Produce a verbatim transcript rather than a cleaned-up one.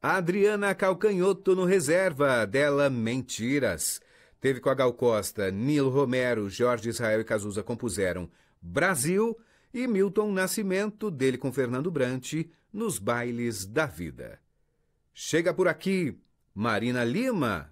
Adriana Calcanhoto no Reserva, dela Mentiras. Teve com a Gal Costa, Nilo Romero, Jorge Israel e Cazuza compuseram Brasil e Milton Nascimento, dele com Fernando Brant, Nos Bailes da Vida. Chega por aqui, Marina Lima,